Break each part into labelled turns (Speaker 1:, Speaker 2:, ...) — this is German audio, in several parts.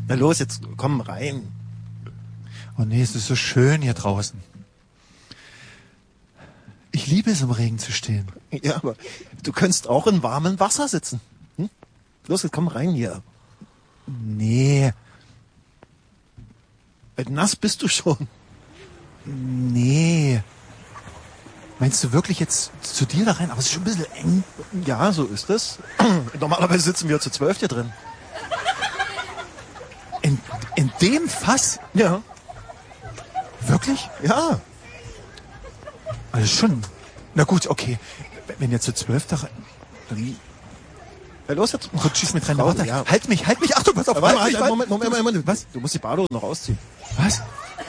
Speaker 1: Na los, jetzt komm rein.
Speaker 2: Oh nee, es ist so schön hier draußen. Ich liebe es, im Regen zu stehen.
Speaker 1: Ja, aber du könntest auch in warmem Wasser sitzen. Hm? Los, jetzt komm rein hier.
Speaker 2: Nee.
Speaker 1: Nass bist du schon.
Speaker 2: Nee. Meinst du wirklich jetzt zu dir da rein? Aber es ist schon ein bisschen eng.
Speaker 1: Ja, so ist es. Normalerweise sitzen wir zu 12 hier drin.
Speaker 2: In dem Fass?
Speaker 1: Ja.
Speaker 2: Wirklich?
Speaker 1: Ja.
Speaker 2: Also schon. Na gut, okay. Wenn ihr zu 12 da rein... Dann...
Speaker 1: Ja, los jetzt.
Speaker 2: Schieß mit rein.
Speaker 1: Raus,
Speaker 2: Warte,
Speaker 1: ja.
Speaker 2: Halt mich. Achtung, pass auf.
Speaker 1: Moment. Was? Du musst die Badehose noch ausziehen.
Speaker 2: Was?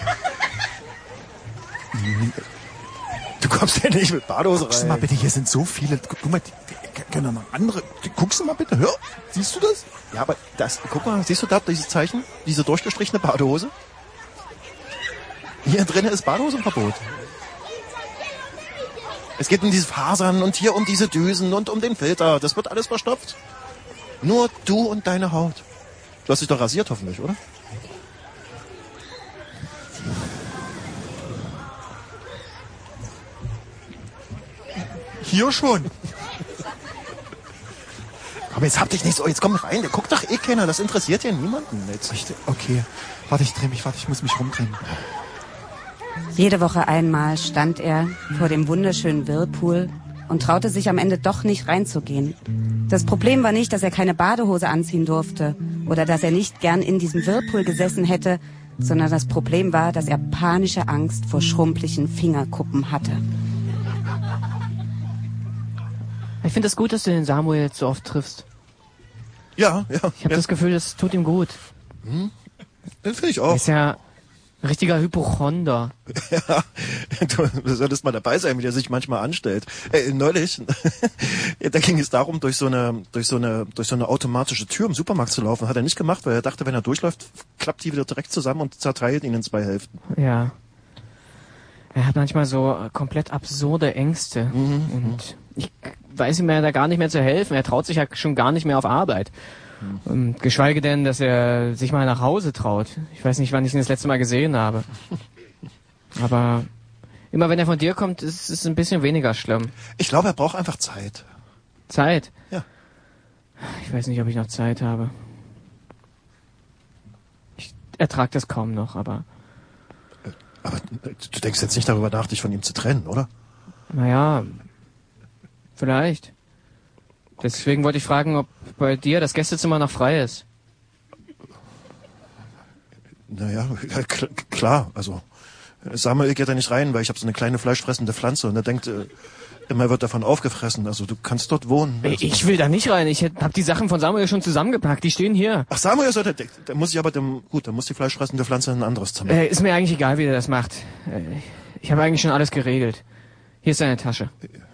Speaker 1: Du kommst ja nicht mit Badehose rein.
Speaker 2: Guckst du mal bitte, hier sind so viele... Guck mal, können noch andere... Guckst du mal bitte, hör. Siehst du das?
Speaker 1: Ja, aber das... Guck mal, siehst du da dieses Zeichen? Diese durchgestrichene Badehose? Hier drinnen ist Badehosenverbot. Es geht um diese Fasern und hier um diese Düsen und um den Filter. Das wird alles verstopft. Nur du und deine Haut. Du hast dich doch rasiert, hoffentlich, oder?
Speaker 2: Hier schon.
Speaker 1: Aber jetzt hab dich nicht so, jetzt komm rein. Der guckt doch eh keiner, das interessiert ja niemanden jetzt.
Speaker 2: Okay, warte, ich muss mich rumdrehen.
Speaker 3: Jede Woche einmal stand er vor dem wunderschönen Whirlpool und traute sich am Ende doch nicht reinzugehen. Das Problem war nicht, dass er keine Badehose anziehen durfte oder dass er nicht gern in diesem Whirlpool gesessen hätte, sondern das Problem war, dass er panische Angst vor schrumpeligen Fingerkuppen hatte.
Speaker 4: Ich finde es gut, dass du den Samuel jetzt so oft triffst.
Speaker 1: Ja.
Speaker 4: Ich habe das Gefühl, das tut ihm gut.
Speaker 1: Das finde ich auch.
Speaker 4: Er ist ja ein richtiger Hypochonder.
Speaker 1: Ja, du solltest mal dabei sein, wie der sich manchmal anstellt. Neulich, da ging es darum, durch so eine automatische Tür im Supermarkt zu laufen. Hat er nicht gemacht, weil er dachte, wenn er durchläuft, klappt die wieder direkt zusammen und zerteilt ihn in 2 Hälften.
Speaker 4: Ja. Er hat manchmal so komplett absurde Ängste. Und ich weiß ihm ja da gar nicht mehr zu helfen. Er traut sich ja schon gar nicht mehr auf Arbeit. Geschweige denn, dass er sich mal nach Hause traut. Ich weiß nicht, wann ich ihn das letzte Mal gesehen habe. Aber immer wenn er von dir kommt, ist es ein bisschen weniger schlimm.
Speaker 1: Ich glaube, er braucht einfach Zeit.
Speaker 4: Zeit?
Speaker 1: Ja.
Speaker 4: Ich weiß nicht, ob ich noch Zeit habe. Ich ertrage das kaum noch, aber...
Speaker 1: Aber du denkst jetzt nicht darüber nach, dich von ihm zu trennen, oder?
Speaker 4: Naja, vielleicht. Deswegen wollte ich fragen, ob bei dir das Gästezimmer noch frei ist.
Speaker 1: Naja, klar. Also Samuel geht da nicht rein, weil ich habe so eine kleine fleischfressende Pflanze und er denkt, immer wird davon aufgefressen. Also du kannst dort wohnen. Also.
Speaker 4: Ich will da nicht rein. Ich habe die Sachen von Samuel schon zusammengepackt. Die stehen hier.
Speaker 1: Ach, Samuel soll da muss ich aber dann muss die fleischfressende Pflanze in ein anderes Zimmer.
Speaker 4: Ist mir eigentlich egal, wie der das macht. Ich habe eigentlich schon alles geregelt. Hier ist seine Tasche.